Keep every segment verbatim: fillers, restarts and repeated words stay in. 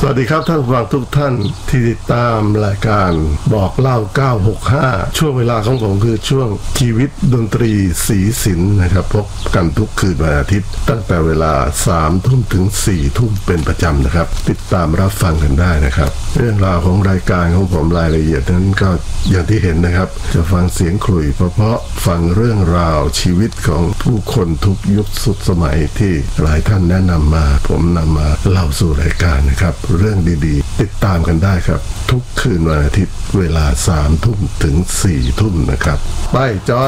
สวัสดีครับท่านผู้ฟังทุกท่านที่ติดตามรายการบอกเล่าเก้าหกห้าช่วงเวลาของผมคือช่วงชีวิตดนตรีสีสินนะครับพบกันทุกคืนวันอาทิตย์ตั้งแต่เวลาสามทุ่มถึงสี่ทุ่มเป็นประจำนะครับติดตามรับฟังกันได้นะครับเรื่องราวของรายการของผมรายละเอียดนั้นก็อย่างที่เห็นนะครับจะฟังเสียงขลุ่ยเพราะๆฟังเรื่องราวชีวิตของผู้คนทุกยุคสุดสมัยที่หลายท่านแนะนำมาผมนำมาเล่าสู่รายการนะครับเรื่องดีๆติดตามกันได้ครับทุกคืนวันอาทิตย์เวลาสามทุ่มถึงสี่ทุ่มนะครับไปจอน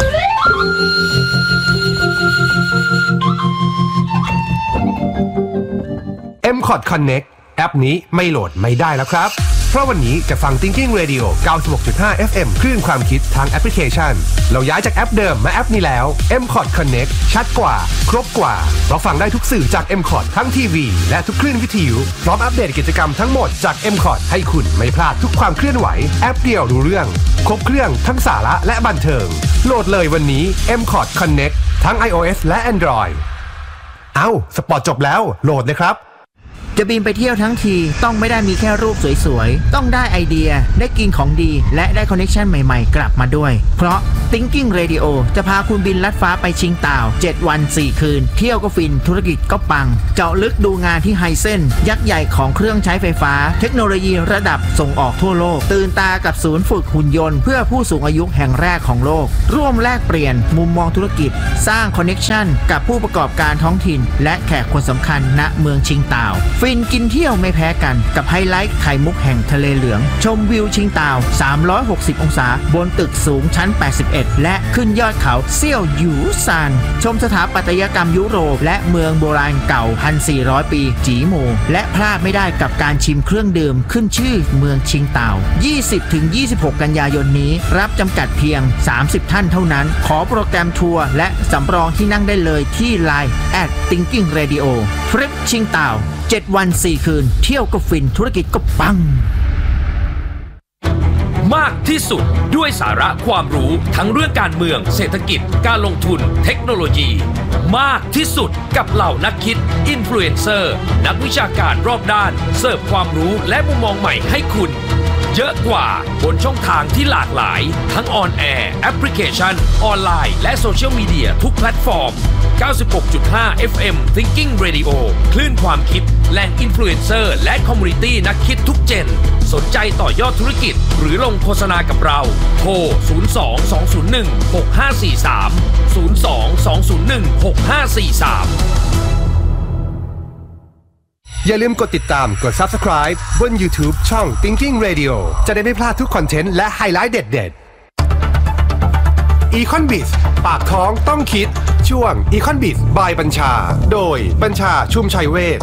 เอ็ม คอร์ด Connect แอปนี้ไม่โหลดไม่ได้แล้วครับเพราะวันนี้จะฟัง Thinking Radio เก้าสิบหกจุดห้า เอฟ เอ็ม คลื่นความคิดทางแอปพลิเคชันเราย้ายจากแอปเดิมมาแอปนี้แล้ว เอ็ม คอร์ด Connect ชัดกว่าครบกว่าเราฟังได้ทุกสื่อจาก เอ็ม คอร์ด ทั้งทีวีและทุกคลื่นวิทยุพร้อมอัปเดตกิจกรรมทั้งหมดจาก เอ็ม คอร์ด ให้คุณไม่พลาดทุกความเคลื่อนไหวแอปเดียวรู้เรื่องครบเครื่องทั้งสาระและบันเทิงโหลดเลยวันนี้ เอ็ม คอร์ด Connect ทั้ง iOS และ Android เอ้าสปอร์ตจบแล้วโหลดเลยครับจะบินไปเที่ยวทั้งทีต้องไม่ได้มีแค่รูปสวยๆต้องได้ไอเดียได้กินของดีและได้คอนเนคชั่นใหม่ๆกลับมาด้วยเพราะ Thinking Radio จะพาคุณบินลัดฟ้าไปชิงต่าวเจ็ดวันสี่คืนเที่ยวก็ฟินธุรกิจก็ปังเจาะลึกดูงานที่ไฮเซนยักษ์ใหญ่ของเครื่องใช้ไฟฟ้าเทคโนโลยีระดับส่งออกทั่วโลกตื่นตากับศูนย์ฝึกหุ่นยนต์เพื่อผู้สูงอายุแห่งแรกของโลกร่วมแลกเปลี่ยนมุมมองธุรกิจสร้างคอนเนคชั่นกับผู้ประกอบการท้องถิ่นและแขกคนสำคัญณเมืองชิงต่าวฟินกินเที่ยวไม่แพ้กันกับไฮไลท์ไข่มุกแห่งทะเลเหลืองชมวิวชิงต่าวสามร้อยหกสิบองศาบนตึกสูงชั้นแปดสิบเอ็ดและขึ้นยอดเขาเซี่ยวหยูซานชมสถาปัตยกรรมยุโรปและเมืองโบราณเก่า หนึ่งพันสี่ร้อย ปีจีหมู่และพลาดไม่ได้กับการชิมเครื่องดื่มขึ้นชื่อเมืองชิงต่าว ยี่สิบถึงยี่สิบหก กันยายนนี้รับจำกัดเพียงสามสิบท่านเท่านั้นขอโปรแกรมทัวร์และสำรองที่นั่งได้เลยที่ ไลน์ แอท Thinking Radio ทริปชิงต่าวเจ็ดวันสี่คืนเที่ยวก็ฟินธุรกิจก็ปังมากที่สุดด้วยสาระความรู้ทั้งเรื่องการเมืองเศรษฐกิจการลงทุนเทคโนโลยีมากที่สุดกับเหล่านักคิดอินฟลูเอนเซอร์นักวิชาการรอบด้านเสิร์ฟความรู้และมุมมองใหม่ให้คุณเยอะกว่าบนช่องทางที่หลากหลายทั้งออนแอร์แอปพลิเคชันออนไลน์และโซเชียลมีเดียทุกแพลตฟอร์ม เก้าสิบหกจุดห้า เอฟ เอ็ม Thinking Radio คลื่นความคิดแหล่งอินฟลูเอนเซอร์และคอมมูนิตี้นักคิดทุกเจนสนใจต่อยอดธุรกิจหรือลงโฆษณากับเราโทรศูนย์ สอง สอง ศูนย์ หนึ่ง หก ห้า สี่ สาม ศูนย์ สอง สอง ศูนย์ หนึ่ง หก ห้า สี่ สามอย่าลืมกดติดตามกด Subscribe บน YouTube ช่อง Thinking Radio จะได้ไม่พลาดทุกคอนเทนต์และไฮไลท์เด็ดๆ Econ Biz ปากท้องต้องคิดช่วง Econ Biz by บัญชาโดยบัญชาชุมชัยเวช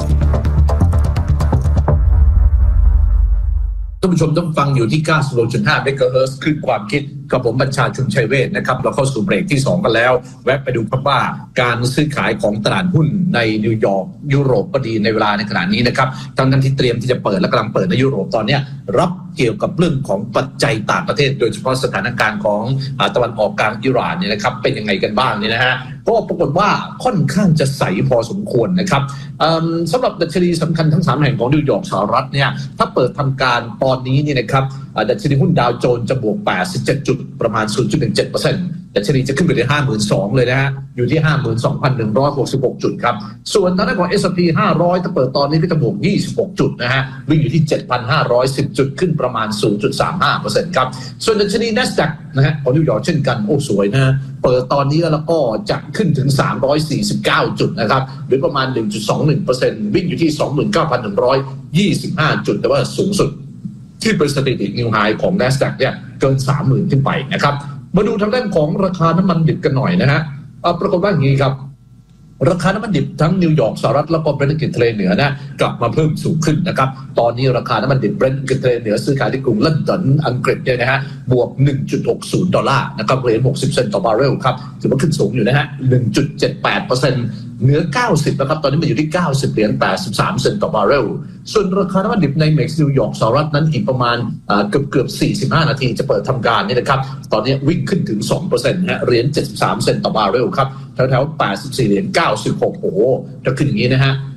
ท่านผู้ชมต้องฟังอยู่ที่ เก้าสิบหกจุดห้า เมกะเฮิรตซ์ คลื่นความคิดกับผมบัญชาชุมชัยเวชนะครับเราเข้าสู่เบรกที่สองกันแล้วแวะไปดูครับว่าการซื้อขายของตลาดหุ้นในนิวยอร์กยุโรปก็ดีในเวลาในขณะนี้นะครับทั้งนั้นที่เตรียมที่จะเปิดและกำลังเปิดในยุโรปตอนนี้รับเกี่ยวกับเรื่องของปัจจัยต่างประเทศโดยเฉพาะสถานการณ์ของตะวันออกกลางอิหร่านเนี่ยนะครับเป็นยังไงกันบ้างเนี่ยนะฮะก็ปรากฏว่าค่อนข้างจะใสพอสมควรนะครับสำหรับดัชนีสำคัญทั้งสามแห่งของนิวยอร์กสหรัฐเนี่ยถ้าเปิดทำการตอนนี้เนี่ยนะครับดัชนีหุ้นดาวโจนส์จะบวกแปดสิบเจ็ดจุดประมาณ ศูนย์จุดหนึ่งเจ็ดเปอร์เซ็นต์ ดัชนีจะขึ้นไปที่ ห้าหมื่นสองพัน เลยนะฮะอยู่ที่ ห้าหมื่นสองพันหนึ่งร้อยหกสิบหก จุดครับส่วนทางด้านของ เอส แอนด์ พี ห้าร้อยถ้าเปิดตอนนี้ก็จะบวกยี่สิบหกจุดนะฮะวิ่งอยู่ที่ เจ็ดพันห้าร้อยสิบ จุดขึ้นประมาณ ศูนย์จุดสามห้าเปอร์เซ็นต์ ครับส่วนดัชนี NASDAQ นะฮะของนิวยอร์กเช่นกันโอ้สวยนะฮะเปิดตอนนี้แล้วก็จะขึ้นถึงสามร้อยสี่สิบเก้าจุดนะครับหรือประมาณ หนึ่งจุดสองหนึ่งเปอร์เซ็นต์ วิ่งอยู่ที่ สองหมื่นเก้าพันหนึ่งร้อยยี่สิบห้า จุดแต่ว่าสูงสุดที่เป็นสถิตินิวไฮของ NASDAQ เนี่ยเกิน สามหมื่น ขึ้นไปนะครับมาดูทางด้านของราคาน้ำมันดิบกันหน่อยนะฮะปรากฏว่าอย่างนี้ครับราคาน้ำมันดิบทั้งนิวยอร์กสหรัฐแล้วก็เบรนท์ทะเลเหนือนะกลับมาเพิ่มสูงขึ้นนะครับตอนนี้ราคาน้ำมันดิบเบรนท์ทะเลเหนือซื้อขายที่กรุงลอนดอนอังกฤษเนี่ยนะฮะบวก หนึ่งจุดหกศูนย์ ดอลลาร์นะครับเหรียญหกสิบเซนต์ต่อบาร์เรลครับถือว่าขึ้นสูงอยู่นะฮะ หนึ่งจุดเจ็ดแปดเปอร์เซ็นต์ เหนือเก้าสิบนะครับตอนนี้มันอยู่ที่เก้าสิบเหรียญแปดสิบสามเซนต์ต่อบาร์เรลส่วนราคาน้ำมันดิบในเม็กซ์นิวยอร์กสหรัฐนั้นอีกประมาณเกือบเกือบสี่สิบห้านาทีจะเปิดทำการนี่นะครับตอนนี้วิ่งขึ้นถึง สองเปอร์เซ็นต์ ฮะเหรียญเจ็ดสิบสามเซนต์ต่อบาร์เรลครับแถวๆแปดสิบสี่เหรียญเก้าสิบหกโอ้โหถ้าขึ้นอย่างนี้นะฮะ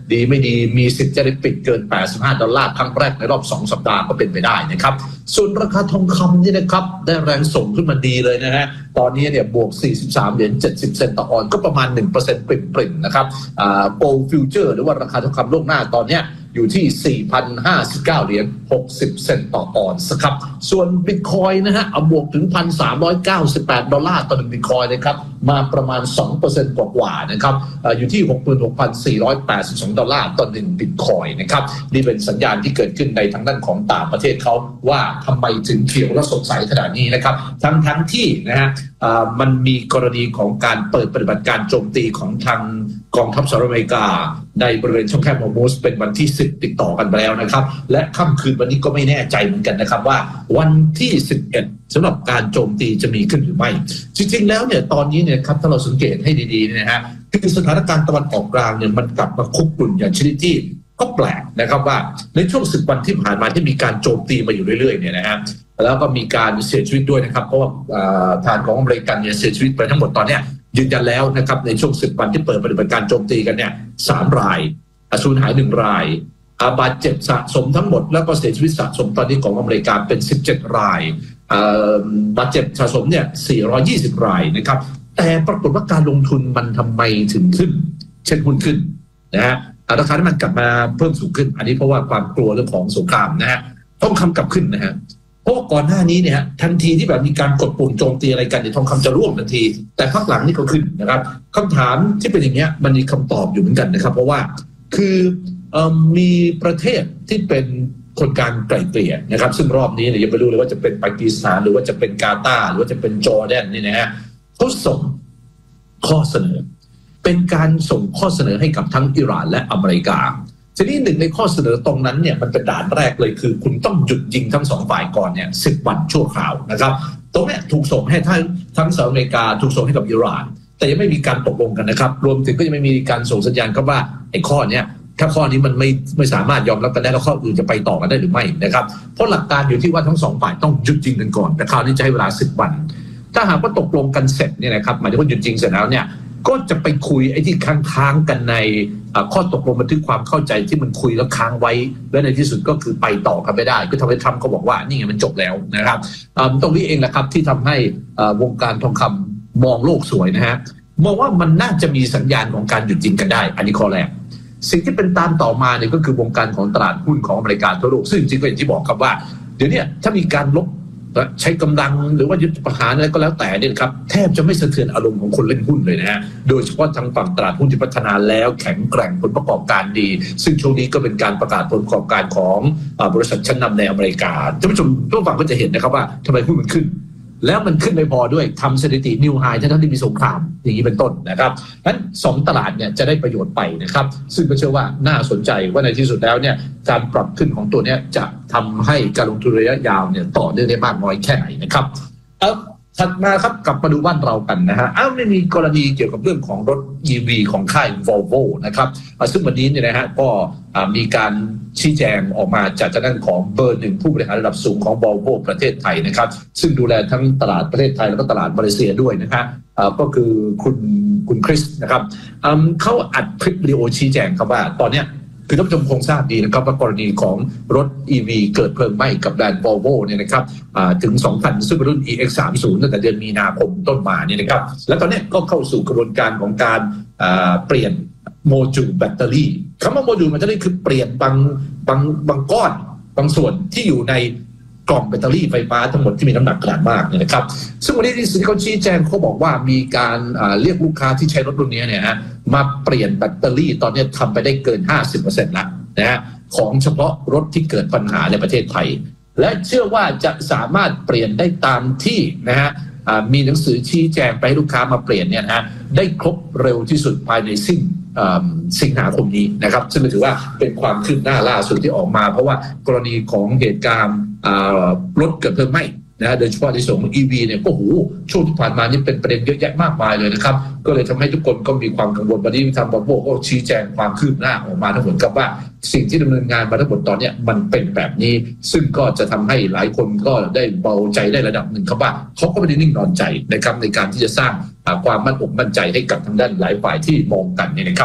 ดีไม่ดีมีสิทธิ์จะได้ปิดเกินแปดสิบห้าดอลลาร์ครั้งแรกในรอบสองสัปดาห์ก็เป็นไปได้นะครับส่วนราคาทองคำนี่นะครับได้แรงส่งขึ้นมาดีเลยนะฮะตอนนี้เนี่ยบวกสี่สิบสามเหรียญเจ็ดสิบเซนต์ต่อออนซ์ก็ประมาณ หนึ่งเปอร์เซ็นต์ ปริ่มๆนะครับอ่าโกลด์ฟิวเจอร์หรือว่าราคาทองคำล่วงหน้าตอนเนี้ยอยู่ที่ สี่พันห้าสิบเก้าเหรียญหกสิบเซนต์ต่อออนซ์ครับส่วน Bitcoin นะฮะเอาบวกถึง หนึ่งพันสามร้อยเก้าสิบแปดดอลลาร์ต่อหนึ่ง Bitcoin นะครับมาประมาณ สองเปอร์เซ็นต์ กว่าๆนะครับอยู่ที่ หกหมื่นหกพันสี่ร้อยแปดสิบสองดอลลาร์ต่อหนึ่ง Bitcoin นะครับนี่เป็นสัญญาณที่เกิดขึ้นในทางด้านของต่างประเทศเขาว่าทำไมถึงเขียวและสดใสขนาดนี้นะครับทั้งทั้งที่นะฮะมันมีกรณีของการเปิดปฏิบัติการโจมตีของทางกองทัพสหรัฐอเมริกาในบริเวณช่องแคบฮอร์มุซเป็นวันที่สิบติดต่อกันไปแล้วนะครับและค่ำคืนวันนี้ก็ไม่แน่ใจเหมือนกันนะครับว่าวันที่สิบเอ็ดสำหรับการโจมตีจะมีขึ้นหรือไม่จริงๆแล้วเนี่ยตอนนี้เนี่ยครับถ้าเราสังเกตให้ดีๆนะฮะคือสถานการณ์ตะวันออกกลางเนี่ยมันกลับมาคุกรุ่นอย่างชนิดที่ก็แปลกนะครับว่าในช่วงสิบวันที่ผ่านมาที่มีการโจมตีมาอยู่เรื่อยๆเนี่ยนะฮะแล้วก็มีการเสียชีวิตด้วยนะครับเพราะว่าทหารของอเมริกันเนี่ยเสียชีวิตไปทั้งหมดตอนเนี้ยยืนยันแล้วนะครับในช่วงสิบวันที่เปิดปฏิบัติการโจมตีกันเนี่ยสามรายสูญหายหนึ่งรายบาดเจ็บสะสมทั้งหมดแล้วก็เสียชีวิตสะสมตอนนี้ของอเมริกาเป็นสิบเจ็ดรายบาดเจ็บสะสมเนี่ยสี่ร้อยยี่สิบรายนะครับแต่ปรากฏว่าการลงทุนมันทำไมถึงขึ้นเช่นหุ้นขึ้นนะฮะราคาน้ำมันกลับมาเพิ่มสูงขึ้นอันนี้เพราะว่าความกลัวเรื่องของสงครามนะฮะทองคำกลับขึ้นนะฮะเพราะก่อนหน้านี้เนี่ยทันทีที่แบบมีการกดปุ่มโจมตีอะไรกันเนี่ยทองคำจะร่วงทันทีแต่พักหลังนี่ก็ขึ้นนะครับคำถามที่เป็นอย่างเงี้ยมันมีคำตอบอยู่เหมือนกันนะครับเพราะว่าคือมีประเทศที่เป็นคนกลางไกล่เกลี่ยนะครับซึ่งรอบนี้เนี่ยยังไม่รู้เลยว่าจะเป็นปากีสถานหรือว่าจะเป็นกาตาร์หรือว่าจะเป็นจอร์แดนนี่นะฮะเขาส่งข้อเสนอเป็นการส่งข้อเสนอให้กับทั้งอิหร่านและอเมริกาทีนี้หนึ่งในข้อเสนอตรงนั้นเนี่ยมันเป็นด่านแรกเลยคือคุณต้องหยุดยิงทั้งสองฝ่ายก่อนเนี่ยสิบวันชั่วคราวนะครับตรงนี้ถูกส่งให้ทั้งทั้งสหรัฐอเมริกาถูกส่งให้กับอิหร่านแต่ยังไม่มีการตกลงกันนะครับรวมถึงก็ยังไม่มีการส่งสัญญาณครับว่าไอ้ข้อเนี้ยถ้าข้อนี้มันไม่ไม่สามารถยอมรับกันได้แล้วข้ออื่นจะไปต่อกันได้หรือไม่นะครับเพราะหลักการอยู่ที่ว่าทั้งสองฝ่ายต้องหยุดยิงกันก่อนแต่คราวนี้จะให้เวลาสิบวันถ้าหากว่าตกลงกันเสร็จเนี่ยนะครับหมายถึงว่าหยุดยิงเสร็จแล้วเนี่ยก็จะไปคุยไอ้ที่ค้างๆกันในข้อตกลงบันทึกความเข้าใจที่มันคุยแล้วค้างไว้และในที่สุดก็คือไปต่อกันไม่ได้ก็ทำให้ทรัมป์เขาบอกว่านี่ไงมันจบแล้วนะครับตรงนี้เองแหละครับที่ทำให้วงการทองคำมองโลกสวยนะฮะมองว่ามันน่าจะมีสัญญาณของการหยุดยิงกันได้อันนี้ข้อแรกสิ่งที่เป็นตามต่อมาเนี่ยก็คือวงการของตลาดหุ้นของอเมริกาทั่วโลกซึ่งจริงๆก็อย่างที่บอกครับว่าเดี๋ยวนี้ถ้ามีการลบใช้กำลังหรือว่ายุทธประหารอะไรก็แล้วแต่เนี่ยครับแทบจะไม่สะเทือนอารมณ์ของคนเล่นหุ้นเลยนะฮะโดยเฉพาะทางฝั่งตลาดหุ้นที่พัฒนาแล้วแข็งแกร่งผลประกอบการดีซึ่งช่วงนี้ก็เป็นการประกาศผลประกอบการของบริษัทชั้นนำในอเมริกาท่านผู้ชมทุกฝั่งก็จะเห็นนะครับว่าทำไมหุ้นมันขึ้นแล้วมันขึ้นไม่พอด้วยทำสถิตินิวไฮทั้งที่มีสงครามอย่างนี้เป็นต้นนะครับนั้นสองตลาดเนี่ยจะได้ประโยชน์ไปนะครับซึ่งก็เชื่อว่าน่าสนใจว่าในที่สุดแล้วเนี่ยการปรับขึ้นของตัวนี้จะทำให้การลงทุนระยะยาวเนี่ยต่อเนื่องได้มากน้อยแค่ไหนนะครับเออถัดมาครับกลับมาดูบ้านเรากันนะฮะอ้าวไม่มีกรณีเกี่ยวกับเรื่องของรถ อี วี ของค่าย Volvo นะครับซึ่งวันนี้เนี่ยนะฮะก็มีการชี้แจงออกมาจากทางด้านของเบอร์หนึ่งผู้บริหารระดับสูงของ Volvo ประเทศไทยนะครับซึ่งดูแลทั้งตลาดประเทศไทยแล้วก็ตลาดมาเลเซียด้วยนะฮะก็คือคุณคุณคริสนะครับเขาอัดคลิปวิดีโอชี้แจงครับว่าตอนเนี้ยคือท่านผู้ชมคงทราบดีนะครับว่ากรณีของรถ อี วี เกิดเพลิงไหม้กับแบรนด์ Volvo เนี่ยนะครับถึงสองคันซึ่งเป็นรุ่น อี เอ็กซ์ สามสิบ ตั้งแต่เดือนมีนาคมต้นมาเนี่ยนะครับแล้วตอนนี้ก็เข้าสู่กระบวนการของการเปลี่ยนโมจูลแบตเตอรี่คำว่าโมจูลแบตเตอรี่คือเปลี่ยนบางบางบางก้อนบางส่วนที่อยู่ในกล่องแบตเตอรี่ไฟฟ้าทั้งหมดที่มีน้ำหนักขนาดมากเนี่ยนะครับซึ่งวันนี้ที่เขาชี้แจงเขาบอกว่ามีการเรียกลูกค้าที่ใช้รถรุ่นนี้เนี่ยฮะมาเปลี่ยนแบตเตอรี่ตอนนี้ทำไปได้เกิน ห้าสิบเปอร์เซ็นต์ แล้วนะฮะของเฉพาะรถที่เกิดปัญหาในประเทศไทยและเชื่อว่าจะสามารถเปลี่ยนได้ตามที่นะฮะมีหนังสือชี้แจงไปให้ลูกค้ามาเปลี่ยนเนี่ยนะฮะได้ครบเร็วที่สุดภายในสิ้นสิงหาคมนี้นะครับซึ่งถือว่าเป็นความคืบหน้าล่าสุดที่ออกมาเพราะว่ากรณีของเหตุการณ์รถเกิดเพลิงไหม้นะโดยเฉพาะในส่วนของ อี วี เนี่ยก็โหช่วงที่ผ่านมานี่เป็นประเด็นเยอะแยะมากมายเลยนะครับก็เลยทำให้ทุกคนก็มีความกังวลวันนี้ทาง Volvo ก็ชี้แจงความคืบหน้าออกมาทั้งหมดครับว่าสิ่งที่ดำเนินงานมาทั้งหมดตอนนี้มันเป็นแบบนี้ซึ่งก็จะทำให้หลายคนก็ได้เบาใจได้ระดับหนึ่งครับว่าเขาก็ไม่ได้นิ่งนอนใจนะครับในการที่จะสร้างความมั่นอกมั่นใจให้กับทางด้านหลายฝ่ายที่มองกันเนี่ยนะครับ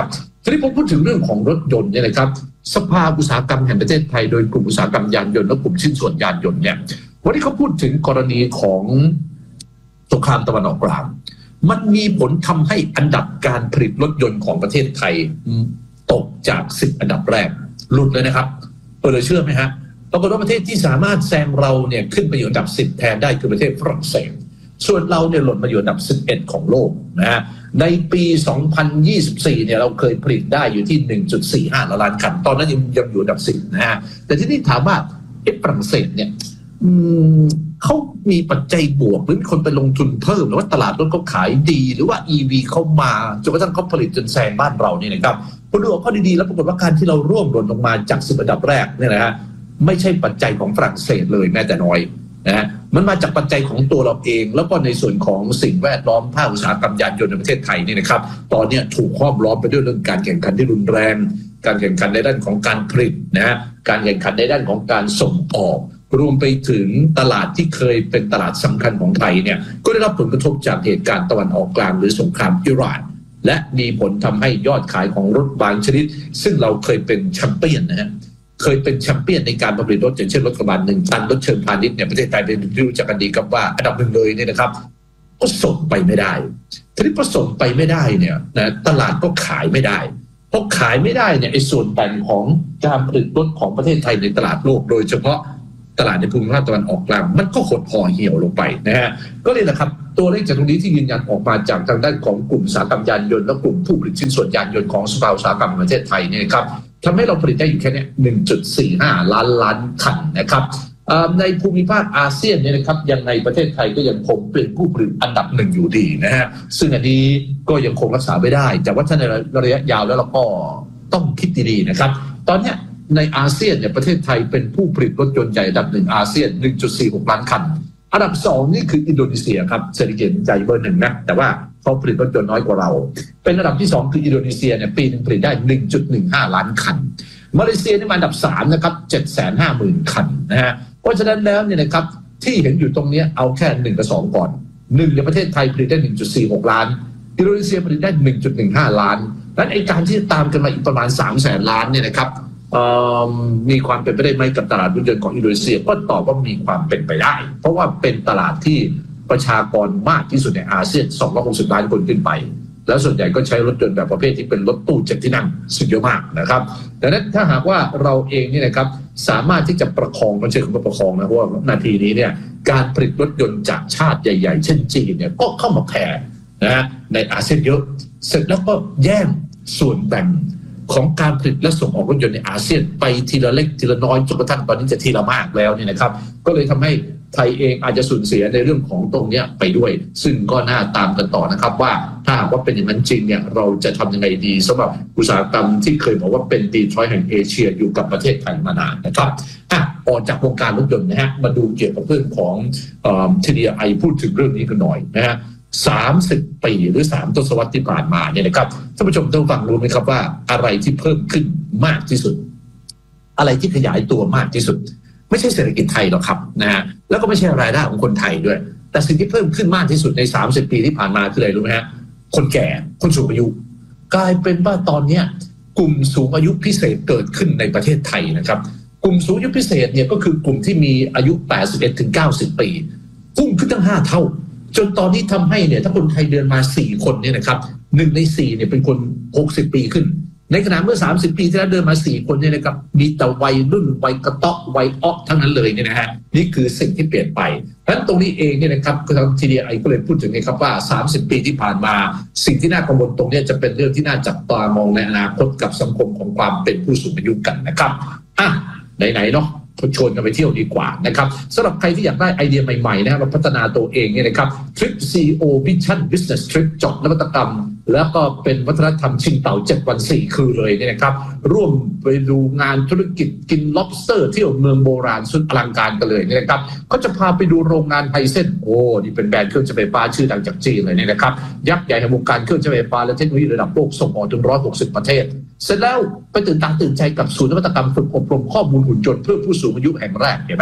ทีนี้ผมพูดถึงเรื่องของรถยนต์เนี่ยนะครับสภาอุตสาหกรรมแห่งประเทศไทยโดยกลุ่มอุตสาหกรรมยานยนต์และกลุ่มชิ้นส่วนยานยนต์เนี่ยวันนี้เขาพูดถึงกรณีของสงครามตะวันออกกลางมันมีผลทำให้อันดับการผลิตรถยนต์ของประเทศไทยตกจากสิบอันดับแรกหลุดเลยนะครับเออเลยเชื่อไหมฮะปรากฏว่าประเทศที่สามารถแซงเราเนี่ยขึ้นไปอยู่อันดับสิบแทนได้คือประเทศฝรั่งเศสส่วนเราเนี่ยหล่นมาอยู่อันดับสิบเอ็ดของโลกนะฮะในปีสองพันยี่สิบสี่เนี่ยเราเคยผลิตได้อยู่ที่ หนึ่งจุดสี่ห้า ล้านคันตอนนั้นยังยังอยู่อันดับสิบนะฮะแต่ที่นี่ถามว่าเอ๊ะฝรั่งเศสเนี่ยเขามีปัจจัยบวกหรือมีคนไปลงทุนเพิ่มหรือว่าตลาดรถเขาขายดีหรือว่า อี วี เข้ามาจนกระทั่งเขาผลิตจนแซงบ้านเราเนี่ยนะครับพอดูข้อดีๆแล้วปรากฏว่าการที่เราร่วงหล่นลงมาจากสิบอันดับแรกเนี่ยนะฮะไม่ใช่ปัจจัยของฝรั่งเศสเลยแม้แต่น้อยนะฮะมันมาจากปัจจัยของตัวเราเองแล้วก็ในส่วนของสิ่งแวดล้อมภาคอุตสาหกรรมยานยนต์ในประเทศไทยนี่นะครับตอนนี้ถูกห้อมล้อมไปด้วยเรื่องการแข่งขันที่รุนแรงการแข่งขันในด้านของการผลิตนะฮะการแข่งขันในด้านของการส่งออกรวมไปถึงตลาดที่เคยเป็นตลาดสำคัญของไทยเนี่ยก็ได้รับผลกระทบจากเหตุการณ์ตะวันออกกลางหรือสงครามอิหร่านและมีผลทำให้ยอดขายของรถบางชนิดซึ่งเราเคยเป็นแชมเปี้ยนนะฮะเคยเป็นแชมเปี้ยนในการผลิตรถอย่างเช่นรถกระบะหนึ่งตันรถเชิงพาณิชย์เนี่ยประเทศไทยเป็นที่รู้จักกันดีกับว่าอันดับหนึ่งเลยเนี่ยนะครับก็ส่งไปไม่ได้ทีนี้พอส่งไปไม่ได้เนี่ยนะตลาดก็ขายไม่ได้พอขายไม่ได้เนี่ยไอ้ส่วนแบ่งของการผลิตรถของประเทศไทยในตลาดโลกโดยเฉพาะตลาดในภูมิภาคตะวันออกกลางมันก็หดห่อเหี่ยวลงไปนะฮะก็เลยนะครับตัวเลขจากตรงนี้ที่ยืนยันออกมาจากทางด้านของกลุ่มอุตสาหกรรมยานยนต์และกลุ่มผู้ผลิตชิ้นส่วนยานยนต์ของสภาอุตสาหกรรมประเทศไทยเนี่ยครับทำให้เราผลิตได้อยู่แค่นี้ หนึ่งจุดสี่ห้า ล้านล้านคันนะครับในภูมิภาคอาเซียนเนี่ยนะครับยังในประเทศไทยก็ยังคงเป็นผู้ผลิตอันดับหนึ่งอยู่ดีนะฮะซึ่งอันนี้ก็ยังคงรักษาไม่ได้แต่ว่าถ้าในระยะยาวแล้วเราก็ต้องคิดดีๆนะครับตอนนี้ในอาเซียนเนี่ยประเทศไทยเป็นผู้ผลิตรถยนต์ใหญ่อันดับหนึ่งอาเซียน หนึ่งจุดสี่หก ล้านคันอันดับสองนี่คืออินโดนีเซียครับเศรษฐกิจใหญ่เบอร์หนึ่งนะแต่ว่าเขาผลิตรถยนต์น้อยกว่าเราเป็นอันดับที่สองคืออินโดนีเซียเนี่ยปีนึงผลิตได้ หนึ่งจุดหนึ่งห้า ล้านคันมาเลเซียนี่มาอันดับสามนะครับ เจ็ดแสนห้าหมื่น คันนะฮะเพราะฉะนั้นแล้วเนี่ยนะครับที่เห็นอยู่ตรงนี้เอาแค่หนึ่งกับสองก่อนหนึ่งในประเทศไทยผลิตได้ หนึ่งจุดสี่หก ล้านอินโดนีเซียผลิตได้ หนึ่งจุดหนึ่งห้า ล้านและไอ้การที่ตามกันมาอีกประมาณ สามแสน ล้านเนี่ยนะครับมีความเป็นไปได้ไหมกับตลาดรถยนต์ของอินโดนีเซียก็ตอบว่ามีความเป็นไปได้เพราะว่าเป็นตลาดที่ประชากรมากที่สุดในอาเซียนสองร้อยหกสิบล้านคนขึ้นไปแล้วส่วนใหญ่ก็ใช้รถยนต์แบบประเภทที่เป็นรถตู้เจ็ดที่นั่งซึ่งเยอะมากนะครับดังนั้นถ้าหากว่าเราเองนี่นะครับสามารถที่จะประคองมันใช้คำว่าประคองนะเพราะว่านาทีนี้เนี่ยการผลิตรถยนต์จากชาติใหญ่ๆเช่นจีนเนี่ยก็เข้ามาแผ่นะฮะในอาเซียนเยอะเสร็จแล้วก็แย่งส่วนแบ่งของการผลิตและส่งออกรถยนต์ในอาเซียนไปทีละเล็กทีละน้อยจนกระทั่งตอนนี้จะทีละมากแล้วเนี่ยนะครับก็เลยทำให้ไทยเองอาจจะสูญเสียในเรื่องของตรงนี้ไปด้วยซึ่งก็น่าตามกันต่อนะครับว่าถ้าหากว่าเป็นอย่างนั้นจริงเนี่ยเราจะทำยังไงดีสำหรับอุตสาหกรรมที่เคยบอกว่าเป็นดีทรอยต์แห่งเอเชียอยู่กับประเทศไทยมานานนะครับอ่ะออกจากวงการรถยนต์นะฮะมาดูเกี่ยวกับเรื่องของเอ่อ ที ดี ไอ พูดถึงเรื่องนี้กันหน่อยนะฮะสามสิบปีหรือสามทศวรรษที่ผ่านมาเนี่ยนะครับท่านผู้ชมต้องฟังรู้ไหมครับว่าอะไรที่เพิ่มขึ้นมากที่สุดอะไรที่ขยายตัวมากที่สุดไม่ใช่เศรษฐกิจไทยหรอกครับนะฮะแล้วก็ไม่ใช่รายได้ของคนไทยด้วยแต่สิ่งที่เพิ่มขึ้นมากที่สุดในสามสิบปีที่ผ่านมาคืออะไรรู้ไหมฮะคนแก่คนสูงอายุกลายเป็นว่าตอนนี้กลุ่มสูงอายุพิเศษเกิดขึ้นในประเทศไทยนะครับกลุ่มสูงอายุพิเศษเนี่ยก็คือกลุ่มที่มีอายุแปดสิบเอ็ดถึงเก้าสิบปีพุ่งขึ้นตั้งห้าเท่าจนตอนนี้ทำให้เนี่ยถ้าคนไทยเดินมาสี่คนเนี่ยนะครับหนึ่งในสี่เนี่ยเป็นคนหกสิบปีขึ้นในขณะเมื่อสามสิบปีที่แล้วเดินมาสี่คนเนี่ยนะครับมีแต่วัยรุ่นวัยกระเตาะวัยอ๊อกทั้งนั้นเลยเนี่ยนะฮะนี่คือสิ่งที่เปลี่ยนไปเพราะฉะนั้นตรงนี้เองเนี่ยนะครับทาง ที ดี ไอ ก็เลยพูดถึงนะครับว่าสามสิบปีที่ผ่านมาสิ่งที่น่ากังวลตรงนี้จะเป็นเรื่องที่น่าจับตามองในอนาคตกับสังคมของความเป็นผู้สูงอายุกันนะครับอ่ะไหนๆเนาะชวนกันไปเที่ยวดีกว่านะครับสำหรับใครที่อยากได้ไอเดียใหม่ๆนะมาพัฒนาตัวเองเนี่ยนะครับ Trip ซี อี โอ Vision Business Trip เจาะนวัตกรรมแล้วก็เป็นวัฒนธรรมชิงเต่าเจ็ดวันสี่คืนเลยเนี่ยนะครับร่วมไปดูงานธุรกิจกิน lobster เที่ยวเมืองโบราณสุดอลังการกันเลยเนี่ยนะครับก็จะพาไปดูโรงงานไฮเซนโอ้นี่เป็นแบรนด์เครื่องใช้ไฟฟ้าชื่อดังจากจีนเลยเนี่ยนะครับยักษ์ใหญ่ในวงการเครื่องใช้ไฟฟ้าและเทคโนโลยีระดับโลกส่งออกถึงหนึ่งร้อยหกสิบประเทศเสร็จแล้วไปตื่นตาตื่นใจกับศูนย์นวัตกรรมฝึกอบรมข้อมูลหุ่นยนต์เพื่อผู้สูงอายุแห่งแรกเห็นไหม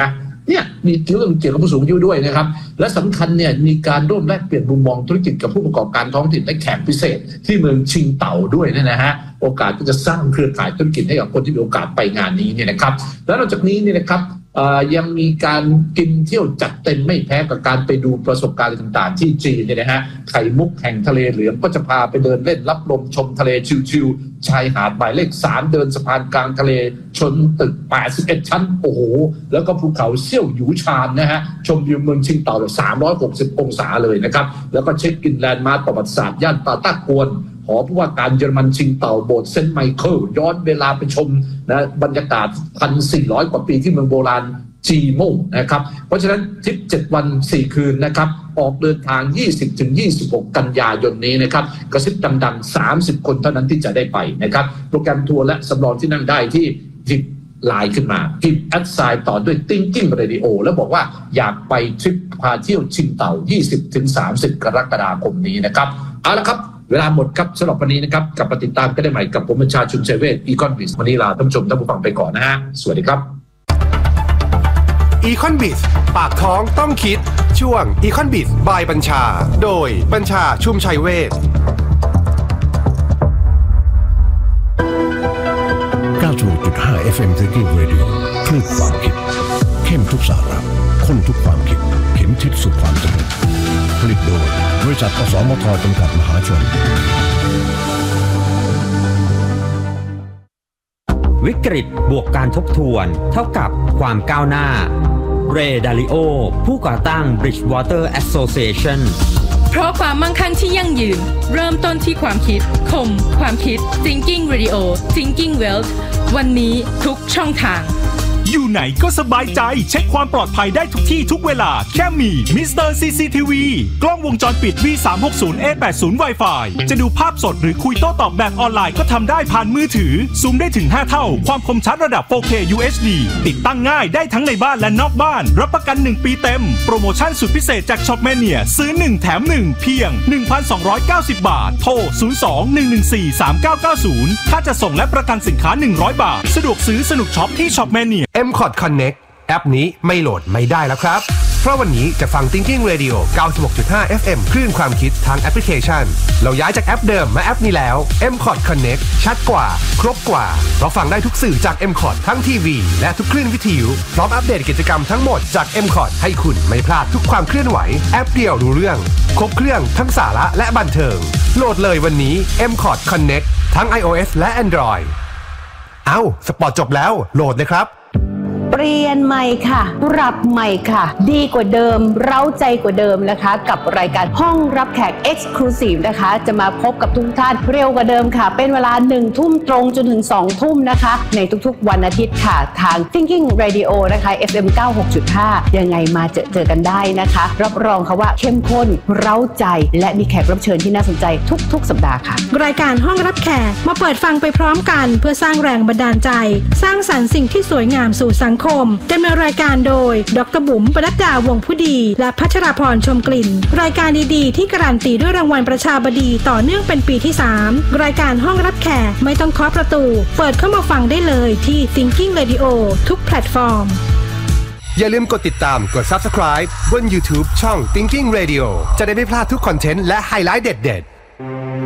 เนี่ยมีเรื่องเกี่ยวกับผู้สูงอายุด้วยนะครับและสำคัญเนี่ยมีการร่วมแลกเปลี่ยนมุมมองธุรกิจกับผู้ประกอบการท้องถิ่นและแขกพิเศษที่เมืองชิงเต่าด้วยนะฮะโอกาสที่จะสร้างเครือข่ายธุรกิจให้กับคนที่มีโอกาสไปงานนี้เนี่ยนะครับแล้วนอกจากนี้เนี่ยนะครับยังมีการกินเที่ยวจัดเต็มไม่แพ้กับการไปดูประสบการณ์ต่างๆที่จีนเนี่ยนะฮะไข่มุกแห่งทะเลเหลืองก็จะพาไปเดินเล่นรับลมชมทะเลชิลๆชายหาดหมายเลขสามเดินสะพานกลางทะเลชนตึกแปดสิบเอ็ดชั้นโอ้โหแล้วก็ภูเขาเซี่ยวหยูชานนะฮะชมวิวเมืองชิงเต่าแบบสามร้อยหกสิบองศาเลยนะครับแล้วก็เช็คอินแลนด์มาร์คประวัติศาสตร์ย่านปาต้ากวนหอผู้ว่าการเยอรมันชิงเต่าโบสถ์เซนต์ไมเคิลย้อนเวลาไปชมนะบรรยากาศ หนึ่งพันสี่ร้อย กว่าปีที่เมืองโบราณจีโม่นะครับเพราะฉะนั้นทริปเจ็ดวันสี่คืนนะครับออกเดินทาง ยี่สิบถึงยี่สิบหก กันยายนนี้นะครับกระซิบดังๆสามสิบคนเท่านั้นที่จะได้ไปนะครับโปรแกรมทัวร์และสำรองที่นั่งได้ที่ทิปไลน์ขึ้นมาพิมพ์แอดไซน์ต่อด้วย Thinking Radio แล้วบอกว่าอยากไปทริปพาเที่ยวชิงเต่า ยี่สิบถึงสามสิบ กรกฎาคมนี้นะครับเอาละครับเวลาหมดครับสำหรับวันนี้นะครับกลับมาติดตามกันได้ใหม่กับผมบัญชาชุมชัยเวช Econ Biz วันนี้ลาท่านผู้ชมท่านผู้ฟังไปก่อนนะฮะสวัสดีครับ Econ Biz ปากท้องต้องคิดช่วง Econ Biz by บัญชาโดยบัญชาชุมชัยเวชเก้าสิบหกจุดห้า เอฟ เอ็ม Thinking Radio คลื่นความคิดเข้มทุกสาระข้นทุกความคิดเข็มทิศสู่ความสำเร็จผลิตโดยบริษัทอสมทจำกัดมหาชนวิกฤตบวกการทบทวนเท่ากับความก้าวหน้าเรย์ดาริโอผู้ก่อตั้ง Bridgewater Association เพราะความมั่งคั่งที่ยั่งยืนเริ่มต้นที่ความคิดคมความคิด Thinking Radio Thinking Wealth วันนี้ทุกช่องทางอยู่ไหนก็สบายใจเช็คความปลอดภัยได้ทุกที่ทุกเวลาแค่มีมิสเตอร์ ซี ซี ที วี กล้องวงจรปิด วี สามหกศูนย์ เอ แปดสิบ Wi-Fi จะดูภาพสดหรือคุยโต้ตอบแบบออนไลน์ก็ทำได้ผ่านมือถือซูมได้ถึงห้าเท่าความคมชัดระดับ โฟร์เค ยู เอช ดี ติดตั้งง่ายได้ทั้งในบ้านและนอกบ้านรับประกันหนึ่งปีเต็มโปรโมชั่นสุดพิเศษจาก Shopmania ซื้อหนึ่งแถมหนึ่งเพียง หนึ่งพันสองร้อยเก้าสิบ บาทโทรศูนย์ สอง หนึ่ง หนึ่ง สี่ สาม เก้า เก้า ศูนย์ถ้าจะส่งและประกันสินค้าหนึ่งร้อยบาทสะดวกซื้อสนุกช็อปที่ Shopmania เอ็ม คอร์ด Connect แอปนี้ไม่โหลดไม่ได้แล้วครับเพราะวันนี้จะฟัง Thinking Radio เก้าสิบหกจุดห้า เอฟ เอ็ม คลื่นความคิดทางแอปพลิเคชันเราย้ายจากแอปเดิมมาแอปนี้แล้ว เอ็ม คอร์ด Connect ชัดกว่าครบกว่าเพราะฟังได้ทุกสื่อจาก เอ็ม คอร์ด ทั้งทีวีและทุกคลื่นวิทยุพร้อมอัปเดตกิจกรรมทั้งหมดจาก เอ็ม คอร์ด ให้คุณไม่พลาดทุกความเคลื่อนไหวแอปเดียวรู้เรื่องครบเครื่องทั้งสาระและบันเทิงโหลดเลยวันนี้ เอ็ม คอร์ด Connect ทั้ง iOS และ Android เอ้าสปอร์ตจบแล้วโหลดเลยครับเปลี่ยนใหม่ค่ะปรับใหม่ค่ะดีกว่าเดิมเร้าใจกว่าเดิมนะคะกับรายการห้องรับแขก Exclusive นะคะจะมาพบกับทุกท่านเร็วกว่าเดิมค่ะเป็นเวลาหนึ่งทุ่มตรงจนถึงสองทุ่มนะคะในทุกๆวันอาทิตย์ค่ะทาง Thinking Radio นะคะ เอฟ เอ็ม เก้าสิบหกจุดห้า ยังไงมาเจอเจอกันได้นะคะรับรองค่ะว่าเข้มข้นเร้าใจและมีแขกรับเชิญที่น่าสนใจทุกๆสัปดาห์ค่ะรายการห้องรับแขกมาเปิดฟังไปพร้อมกันเพื่อสร้างแรงบันดาลใจสร้างสรรค์สิ่งที่สวยงามสู่สังคมดำเนินรายการโดยดร.บุ๋มปนัดดาวงผู้ดีและพัชราพรชมกลิ่นรายการดีๆที่การันตีด้วยรางวัลประชาบดีต่อเนื่องเป็นปีที่สามรายการห้องรับแขกไม่ต้องเคาะประตูเปิดเข้ามาฟังได้เลยที่ Thinking Radio ทุกแพลตฟอร์มอย่าลืมกดติดตามกด Subscribe บน YouTube ช่อง Thinking Radio จะได้ไม่พลาดทุกคอนเทนต์และไฮไลท์เด็ดๆ